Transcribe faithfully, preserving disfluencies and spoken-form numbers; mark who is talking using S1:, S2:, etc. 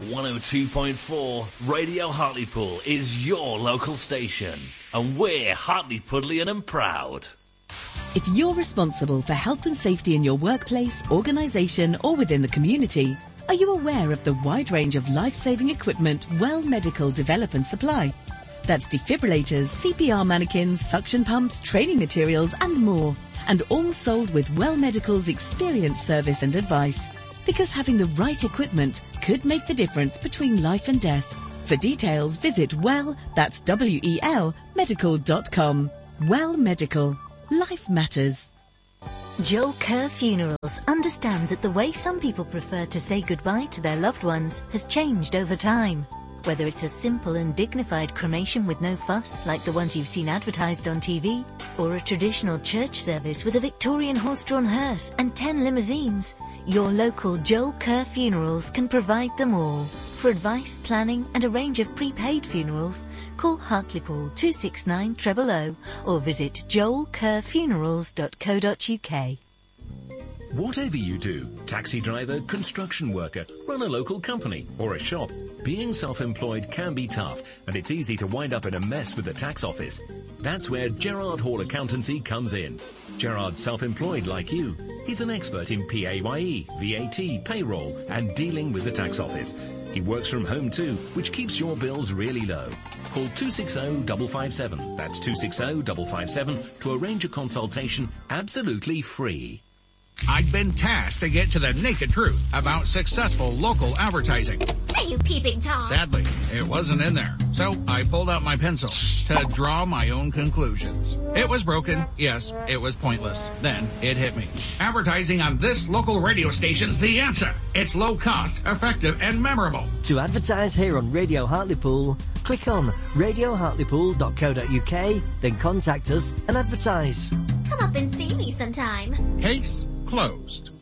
S1: one oh two point four Radio Hartlepool is your local station, and we're Hartlepoolian and proud.
S2: If you're responsible for health and safety in your workplace, organisation or within the community, are you aware of the wide range of life-saving equipment Well Medical develop and supply? That's defibrillators, C P R mannequins, suction pumps, training materials and more. And all sold with Well Medical's experienced service and advice. Because having the right equipment could make the difference between life and death. For details, visit Well, that's W E L, medical dot com. Well Medical. Life matters.
S3: Joel Kerr Funerals understand that the way some people prefer to say goodbye to their loved ones has changed over time. Whether it's a simple and dignified cremation with no fuss, like the ones you've seen advertised on T V, or a traditional church service with a Victorian horse-drawn hearse and ten limousines, your local Joel Kerr Funerals can provide them all. For advice, planning and a range of prepaid funerals, call Hartlepool two six nine zero zero zero or visit joel kerr funerals dot co dot uk.
S4: Whatever you do, taxi driver, construction worker, run a local company or a shop, being self-employed can be tough, and it's easy to wind up in a mess with the tax office. That's where Gerard Hall Accountancy comes in. Gerard's self-employed like you. He's an expert in P A Y E, V A T, payroll and dealing with the tax office. He works from home too, which keeps your bills really low. Call two six zero five five seven, that's two six zero five five seven, to arrange a consultation absolutely free.
S5: I'd been tasked to get to the naked truth about successful local advertising.
S6: Are you peeping Tom?
S5: Sadly, it wasn't in there. So I pulled out my pencil to draw my own conclusions. It was broken. Yes, it was pointless. Then it hit me. Advertising on this local radio station's the answer. It's low cost, effective, and memorable.
S7: To advertise here on Radio Hartlepool, click on radio hartlepool dot co dot uk, then contact us and advertise.
S6: Come up and see me sometime.
S5: Case closed.